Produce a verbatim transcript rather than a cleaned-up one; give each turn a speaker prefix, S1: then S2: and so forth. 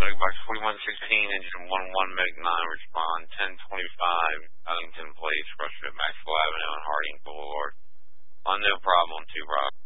S1: Megbox forty-one sixteen, engine one one, Meg nine, respond ten twenty-five, Ellington Place, Rushford, Maxwell Avenue, and Harding Boulevard. On no problem, two Rob.